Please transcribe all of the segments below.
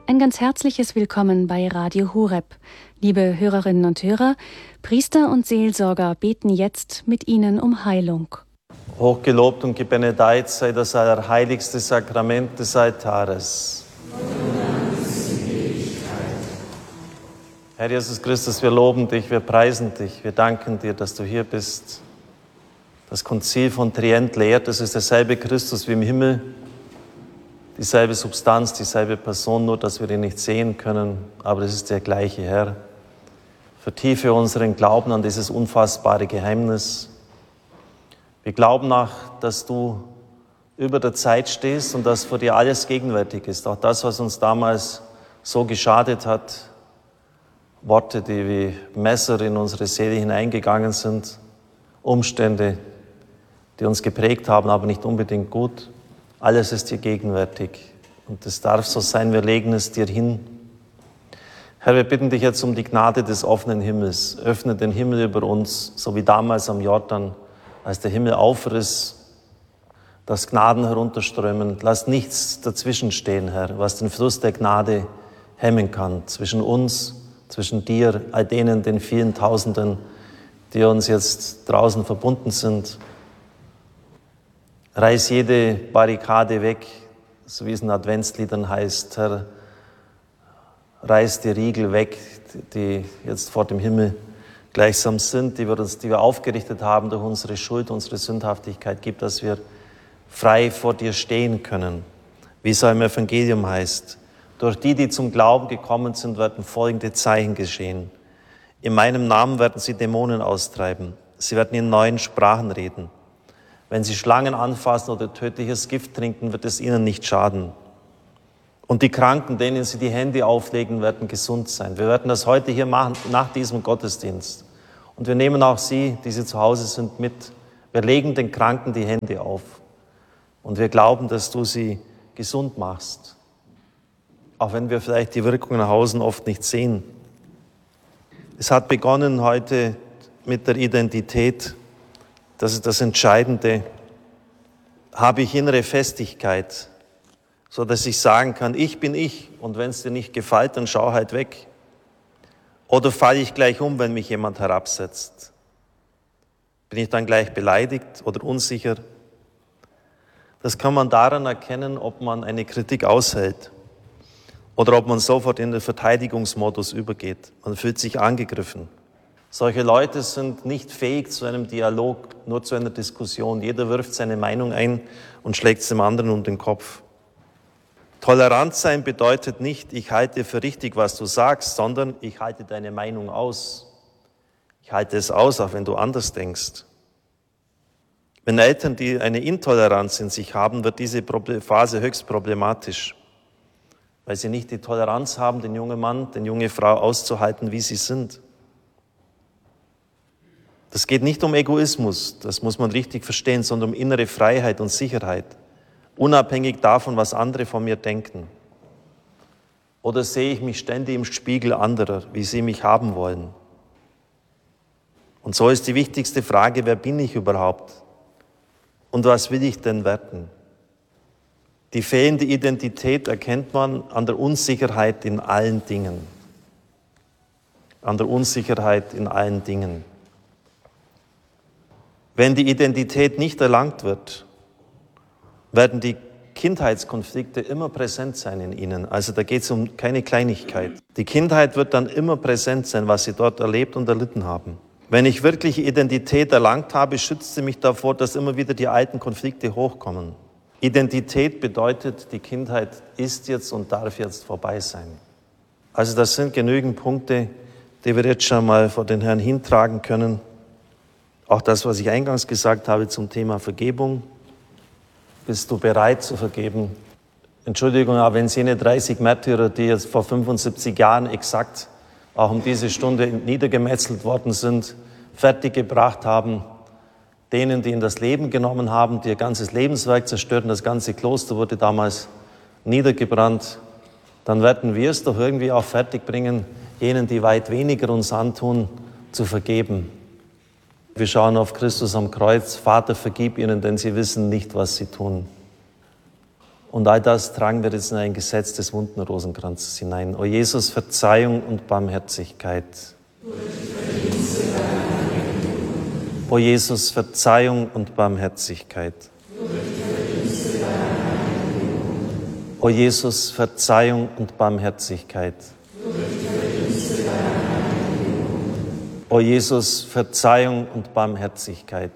Ein ganz herzliches Willkommen bei Radio Horeb. Liebe Hörerinnen und Hörer, Priester und Seelsorger beten jetzt mit Ihnen um Heilung. Hochgelobt und gebenedeit sei das allerheiligste Sakrament des Altares. Herr Jesus Christus, wir loben dich, wir preisen dich, wir danken dir, dass du hier bist. Das Konzil von Trient lehrt, es ist derselbe Christus wie im Himmel, dieselbe Substanz, dieselbe Person, nur dass wir ihn nicht sehen können, aber es ist der gleiche Herr. Vertiefe unseren Glauben an dieses unfassbare Geheimnis. Wir glauben dass du über der Zeit stehst und dass vor dir alles gegenwärtig ist. Auch das, was uns damals so geschadet hat, Worte, die wie Messer in unsere Seele hineingegangen sind, Umstände, die uns geprägt haben, aber nicht unbedingt gut. Alles ist dir gegenwärtig und es darf so sein, wir legen es dir hin. Herr, wir bitten dich jetzt um die Gnade des offenen Himmels. Öffne den Himmel über uns, so wie damals am Jordan, als der Himmel aufriss, dass Gnaden herunterströmen. Lass nichts dazwischen stehen, Herr, was den Fluss der Gnade hemmen kann. Zwischen uns, zwischen dir, all denen, den vielen Tausenden, die uns jetzt draußen verbunden sind. Reiß jede Barrikade weg, so wie es in Adventsliedern heißt, Herr. Reiß die Riegel weg, die jetzt vor dem Himmel gleichsam sind, die wir aufgerichtet haben durch unsere Schuld, unsere Sündhaftigkeit. Gib, dass wir frei vor dir stehen können, wie es auch im Evangelium heißt. Durch die zum Glauben gekommen sind, werden folgende Zeichen geschehen. In meinem Namen werden sie Dämonen austreiben. Sie werden in neuen Sprachen reden. Wenn sie Schlangen anfassen oder tödliches Gift trinken, wird es ihnen nicht schaden. Und die Kranken, denen sie die Hände auflegen, werden gesund sein. Wir werden das heute hier machen, nach diesem Gottesdienst. Und wir nehmen auch Sie, die Sie zu Hause sind, mit. Wir legen den Kranken die Hände auf. Und wir glauben, dass du sie gesund machst. Auch wenn wir vielleicht die Wirkung nach Hause oft nicht sehen. Es hat begonnen heute mit der Identität. Das ist das Entscheidende. Habe ich innere Festigkeit, so dass ich sagen kann, ich bin ich und wenn es dir nicht gefällt, dann schau halt weg. Oder falle ich gleich um, wenn mich jemand herabsetzt? Bin ich dann gleich beleidigt oder unsicher? Das kann man daran erkennen, ob man eine Kritik aushält oder ob man sofort in den Verteidigungsmodus übergeht. Man fühlt sich angegriffen. Solche Leute sind nicht fähig zu einem Dialog, nur zu einer Diskussion. Jeder wirft seine Meinung ein und schlägt es dem anderen um den Kopf. Tolerant sein bedeutet nicht, ich halte für richtig, was du sagst, sondern ich halte deine Meinung aus. Ich halte es aus, auch wenn du anders denkst. Wenn Eltern, die eine Intoleranz in sich haben, wird diese Phase höchst problematisch, weil sie nicht die Toleranz haben, den jungen Mann, die junge Frau auszuhalten, wie sie sind. Das geht nicht um Egoismus, das muss man richtig verstehen, sondern um innere Freiheit und Sicherheit, unabhängig davon, was andere von mir denken. Oder sehe ich mich ständig im Spiegel anderer, wie sie mich haben wollen? Und so ist die wichtigste Frage, wer bin ich überhaupt? Und was will ich denn werden? Die fehlende Identität erkennt man an der Unsicherheit in allen Dingen. An der Unsicherheit in allen Dingen. Wenn die Identität nicht erlangt wird, werden die Kindheitskonflikte immer präsent sein in ihnen. Also da geht es um keine Kleinigkeit. Die Kindheit wird dann immer präsent sein, was sie dort erlebt und erlitten haben. Wenn ich wirkliche Identität erlangt habe, schützt sie mich davor, dass immer wieder die alten Konflikte hochkommen. Identität bedeutet, die Kindheit ist jetzt und darf jetzt vorbei sein. Also das sind genügend Punkte, die wir jetzt schon mal vor den Herrn hintragen können. Auch das, was ich eingangs gesagt habe zum Thema Vergebung. Bist du bereit zu vergeben? Entschuldigung, aber wenn jene 30 Märtyrer, die jetzt vor 75 Jahren exakt auch um diese Stunde niedergemetzelt worden sind, fertiggebracht haben, denen, die ihnen das Leben genommen haben, die ihr ganzes Lebenswerk zerstört und das ganze Kloster wurde damals niedergebrannt, dann werden wir es doch irgendwie auch fertigbringen, jenen, die weit weniger uns antun, zu vergeben. Wir schauen auf Christus am Kreuz. Vater, vergib ihnen, denn sie wissen nicht, was sie tun. Und all das tragen wir jetzt in ein Gesetz des wunden Rosenkranzes hinein. O Jesus, Verzeihung und Barmherzigkeit. O Jesus, Verzeihung und Barmherzigkeit. O Jesus, Verzeihung und Barmherzigkeit. O Jesus, Verzeihung und Barmherzigkeit.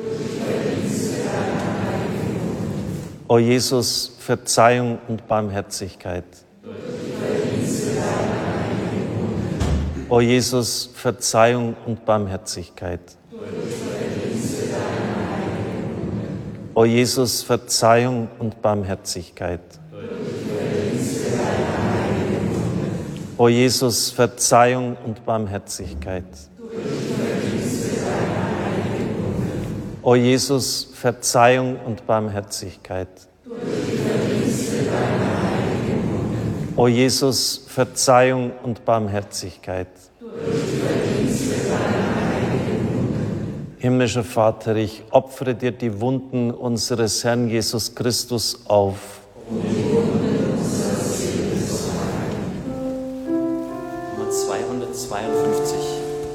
O Jesus, Verzeihung und Barmherzigkeit. O Jesus, Verzeihung und Barmherzigkeit. O Jesus, Verzeihung und Barmherzigkeit. O Jesus, Verzeihung und Barmherzigkeit. O Jesus, Verzeihung und Barmherzigkeit. O Jesus, Verzeihung und Barmherzigkeit. Himmlischer Vater, ich opfere dir die Wunden unseres Herrn Jesus Christus auf.